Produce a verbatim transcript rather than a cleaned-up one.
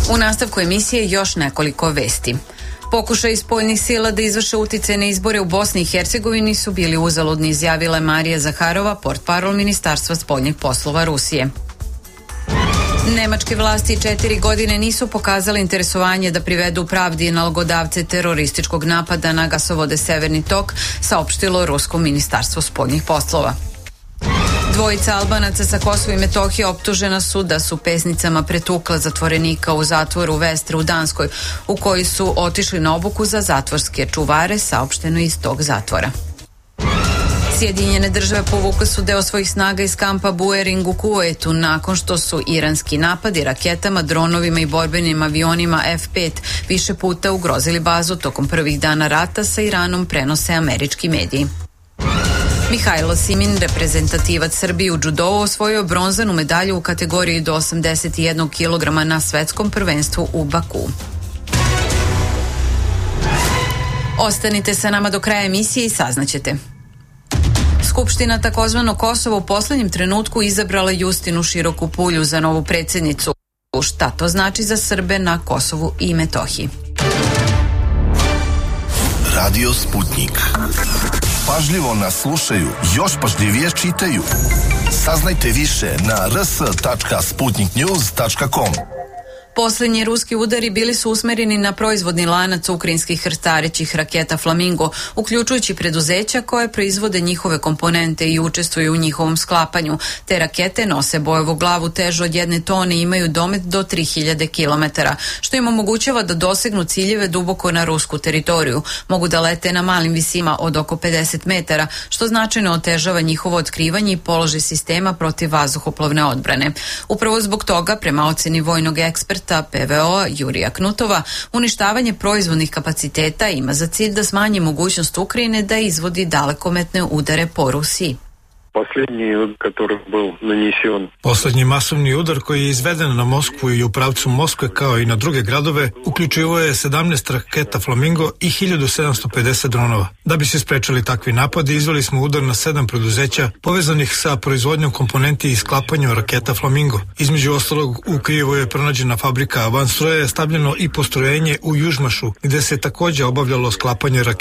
U nastavku emisije još nekoliko vesti. Pokušaj spoljnih sila da izvrše uticaj na izbore u Bosni i Hercegovini su bili uzaludni, izjavila Marija Zaharova, portparol Ministarstva spoljnih poslova Rusije. Nemačke vlasti četiri godine nisu pokazale interesovanje da privedu pravdi nalogodavce terorističkog napada na gasovode Severni tok, saopštilo Rusko ministarstvo spoljnih poslova. Dvojica Albanaca sa Kosova i Metohije optužena su da su pesnicama pretukla zatvorenika u zatvoru Vestre u Danskoj, u koji su otišli na obuku za zatvorske čuvare, saopšteno iz tog zatvora. Sjedinjene države povukle su deo svojih snaga iz kampa Buering u Kuvajtu nakon što su iranski napadi raketama, dronovima i borbenim avionima F pet više puta ugrozili bazu tokom prvih dana rata sa Iranom, prenose američki mediji. Mihajlo Simin, reprezentativac Srbije u džudou, osvojio bronzanu medalju u kategoriji do osamdeset jedan kilograma na svetskom prvenstvu u Baku. Ostanite sa nama do kraja emisije i saznaćete. Skupština takozvano Kosovo u poslednjem trenutku izabrala Justinu Širokupulju za novu predsjednicu. Šta to znači za Srbe na Kosovu i Metohiji? Radio Sputnik. Pažljivo nas slušaju, još pažljivije čitaju. Saznajte više na r s tačka sputnik news tačka com. Poslednji ruski udari bili su usmereni na proizvodni lanac ukrajinskih krstarećih raketa Flamingo, uključujući preduzeća koje proizvode njihove komponente i učestvuju u njihovom sklapanju. Te rakete nose bojevu glavu težu od jedne tone i imaju domet do tri hiljade kilometara, što im omogućava da dosegnu ciljeve duboko na rusku teritoriju. Mogu da lete na malim visima od oko pedeset metara, što značajno otežava njihovo otkrivanje i položaj sistema protiv vazduhoplovne odbrane. Upravo zbog toga, prema oceni vojnog eksperta P V O Jurija Knutova, uništavanje proizvodnih kapaciteta ima za cilj da smanji mogućnost Ukrajine da izvodi dalekometne udare po Rusiji. Poslednji masovni udar koji je izveden na Moskvu i u pravcu Moskve kao i na druge gradove uključivo je sedamnaest raketa Flamingo i hiljadu sedamsto pedeset dronova. Da bi se sprečili takvi napadi, izveli smo udar na sedam preduzeća povezanih sa proizvodnjom komponenti i sklapanjem raketa Flamingo. Između ostalog, u Kijevu je pronađena fabrika, a van stroja je stavljeno i postrojenje u Južmašu, gde se takođe obavljalo sklapanje raketa